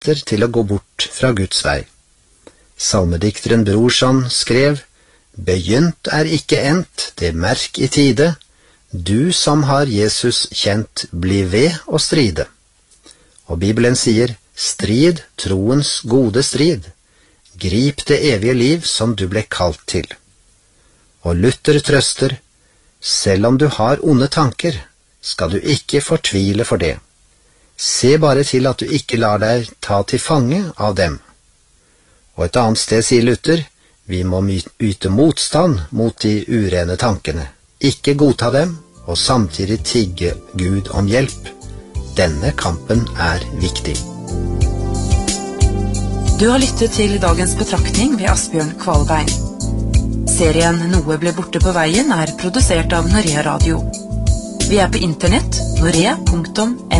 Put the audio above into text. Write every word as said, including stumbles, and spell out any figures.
retter til å gå bort fra Guds vei. Salmedikteren Brorson skrev: «Begynt er ikke endt, det merk i tide. Du som har Jesus kjent, bli ved å stride.» Og Bibelen sier: «Strid troens gode strid. Grip det evige liv som du ble kalt til.» Og Luther trøster: «Selv om du har onde tanker, skal du ikke fortvile for det. Se bare til at du ikke lar deg ta til fange av dem.» Og et annet sted sier Luther: «Vi må yte motstand mot de urene tankene, ikke godta dem, og samtidig tigge Gud om hjelp. Denne kampen er viktig.» Du har lyttet til dagens betraktning ved Asbjørn Kvalbein. Serien Noe ble borte på veien er produsert av Norea Radio. Vi er på internett norea punktum